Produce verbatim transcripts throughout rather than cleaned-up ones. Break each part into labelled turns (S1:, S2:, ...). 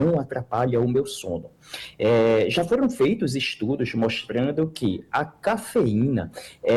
S1: não atrapalha o meu sono. É, já foram feitos estudos mostrando que a cafeína,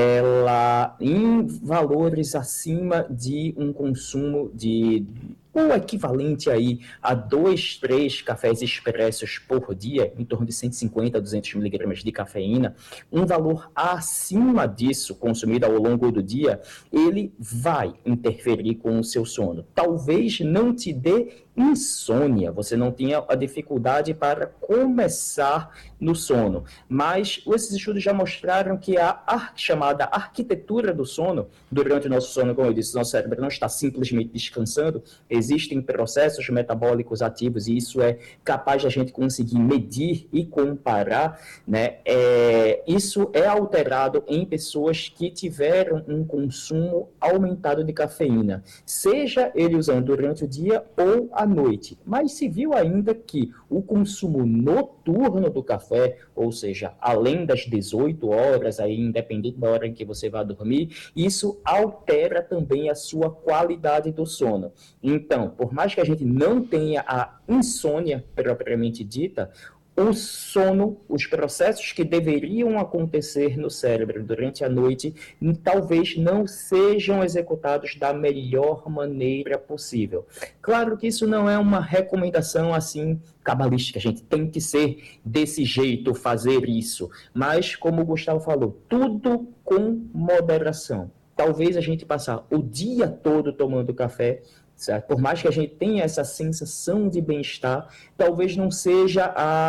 S1: ela, em valores acima de um consumo de o equivalente aí a dois, três cafés expressos por dia, em torno de cento e cinquenta a duzentos miligramas de cafeína, um valor acima disso, consumido ao longo do dia, ele vai interferir com o seu sono. Talvez não te dê insônia, você não tenha a dificuldade para começar no sono, mas esses estudos já mostraram que a ar, chamada arquitetura do sono, durante o nosso sono, como eu disse, nosso cérebro não está simplesmente descansando, existem processos metabólicos ativos e isso é capaz de a gente conseguir medir e comparar, né? É, isso é alterado em pessoas que tiveram um consumo aumentado de cafeína, seja ele usando durante o dia ou à noite, mas se viu ainda que o consumo noturno do café, ou seja, além das dezoito horas, aí, independente da hora em que você vai dormir, isso altera também a sua qualidade do sono. Então, por mais que a gente não tenha a insônia propriamente dita, o sono, os processos que deveriam acontecer no cérebro durante a noite, talvez não sejam executados da melhor maneira possível. Claro que isso não é uma recomendação assim cabalística, a gente tem que ser desse jeito, fazer isso, mas como o Gustavo falou, tudo com moderação. Talvez a gente passar o dia todo tomando café, certo? Por mais que a gente tenha essa sensação de bem-estar, talvez não seja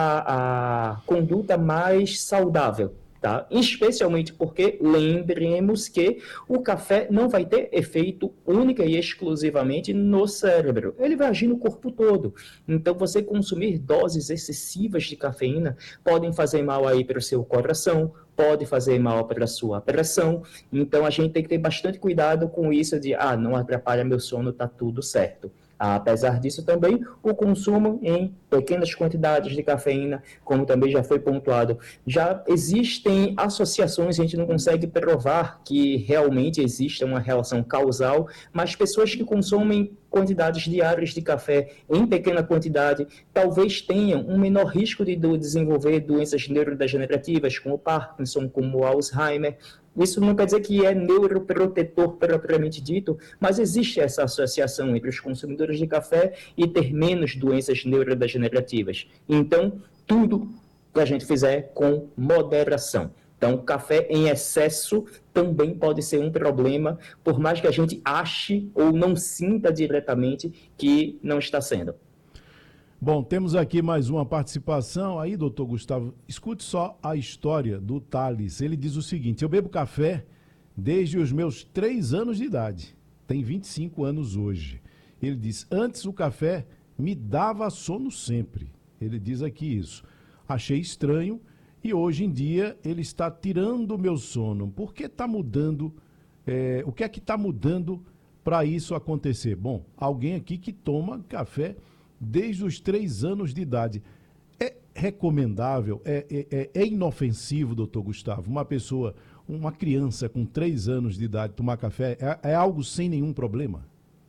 S1: a, a conduta mais saudável, tá? Especialmente porque lembremos que o café não vai ter efeito única e exclusivamente no cérebro, ele vai agir no corpo todo. Então, você consumir doses excessivas de cafeína podem fazer mal aí para o seu coração, pode fazer mal para a sua pressão, então a gente tem que ter bastante cuidado com isso de, ah, não atrapalha meu sono, tá tudo certo. Apesar disso também, o consumo em pequenas quantidades de cafeína, como também já foi pontuado, já existem associações, a gente não consegue provar que realmente exista uma relação causal, mas pessoas que consomem quantidades diárias de café em pequena quantidade, talvez tenham um menor risco de desenvolver doenças neurodegenerativas, como o Parkinson, como o Alzheimer. Isso não quer dizer que é neuroprotetor propriamente dito, mas existe essa associação entre os consumidores de café e ter menos doenças neurodegenerativas. Então, tudo que a gente fizer com moderação. Então, café em excesso também pode ser um problema, por mais que a gente ache ou não sinta diretamente que não está sendo.
S2: Bom, temos aqui mais uma participação aí, doutor Gustavo. Escute só a história do Thales. Ele diz o seguinte: eu bebo café desde os meus três anos de idade. Tem vinte e cinco anos hoje. Ele diz, antes o café me dava sono sempre. Ele diz aqui isso. Achei estranho e hoje em dia ele está tirando o meu sono. Por que está mudando? É, o que é que está mudando para isso acontecer? Bom, alguém aqui que toma café desde os três anos de idade. É recomendável, é, é, é inofensivo, doutor Gustavo, uma pessoa, uma criança com três anos de idade tomar café? É, é algo sem nenhum problema?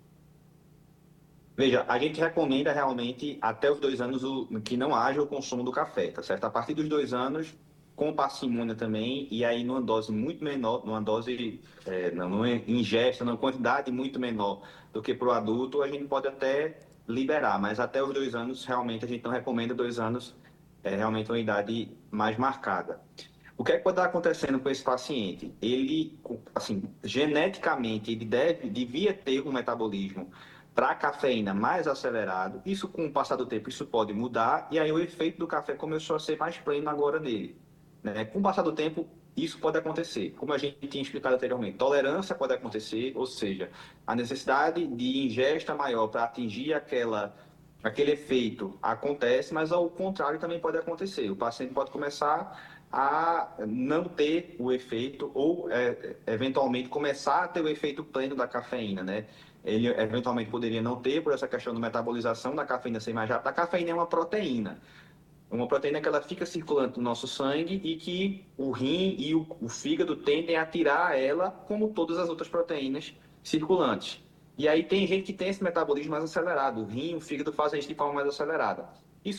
S3: Veja, a gente recomenda realmente até os dois anos o, que não haja o consumo do café, tá certo? A partir dos dois anos, com parcimônia também, e aí numa dose muito menor, numa dose, é, numa ingesta, numa quantidade muito menor do que para o adulto, a gente pode até liberar, mas até os dois anos, realmente, a gente não recomenda dois anos, é realmente uma idade mais marcada. O que é que pode estar acontecendo com esse paciente? Ele, assim, geneticamente, ele deve, devia ter um metabolismo para a cafeína mais acelerado. Isso, com o passar do tempo, isso pode mudar, e aí o efeito do café começou a ser mais pleno agora nele, né? Com o passar do tempo, isso pode acontecer. Como a gente tinha explicado anteriormente, tolerância pode acontecer, ou seja, a necessidade de ingesta maior para atingir aquela, aquele efeito acontece, mas ao contrário também pode acontecer. O paciente pode começar a não ter o efeito ou, é, eventualmente, começar a ter o efeito pleno da cafeína, né? Ele, eventualmente, poderia não ter por essa questão da metabolização da cafeína ser mais rápida. A cafeína é uma proteína. Uma proteína que ela fica circulando no nosso sangue e que o rim e o, o fígado tendem a tirar ela, como todas as outras proteínas circulantes. E aí tem gente que tem esse metabolismo mais acelerado. O rim e o fígado fazem isso de forma mais acelerada.